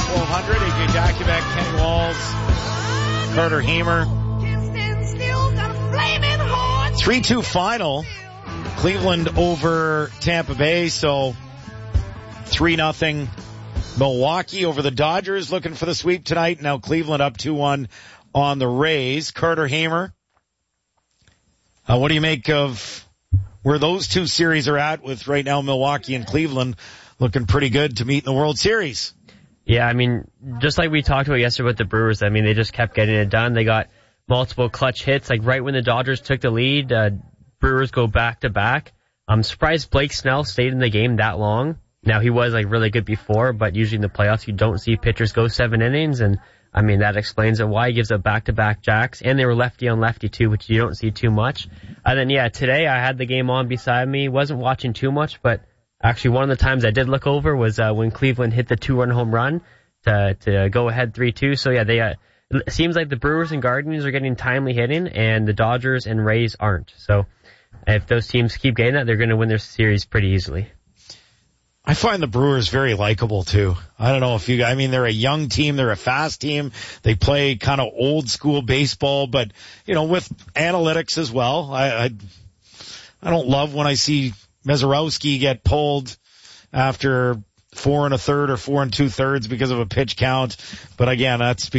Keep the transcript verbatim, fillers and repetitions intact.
twelve hundred. A J Jakubek, Kenny Walls, Carter Hamer. three two final. Cleveland over Tampa Bay, so three nothing. Milwaukee over the Dodgers, looking for the sweep tonight. Now Cleveland up two one on the Rays. Carter Hamer, uh, what do you make of where those two series are at with right now Milwaukee and Cleveland looking pretty good to meet in the World Series? Yeah, I mean, just like we talked about yesterday with the Brewers, I mean, they just kept getting it done. They got multiple clutch hits. Like right when the Dodgers took the lead, uh, Brewers go back to back. I'm surprised Blake Snell stayed in the game that long. Now, he was like really good before, but usually in the playoffs you don't see pitchers go seven innings, and I mean, that explains it why he gives up back-to-back jacks, and they were lefty on lefty too, which you don't see too much. And then, yeah, today I had the game on beside me, wasn't watching too much, but actually one of the times I did look over was uh, when Cleveland hit the two-run home run to to go ahead three two. So yeah, they uh, it seems like the Brewers and Guardians are getting timely hitting, and the Dodgers and Rays aren't. So if those teams keep getting that, they're going to win their series pretty easily. I find the Brewers very likable too. I don't know if you, I mean, they're a young team, they're a fast team, they play kind of old school baseball, but you know, with analytics as well. I, I, I don't love when I see Mazeroski get pulled after four and a third or four and two thirds because of a pitch count, but again, that's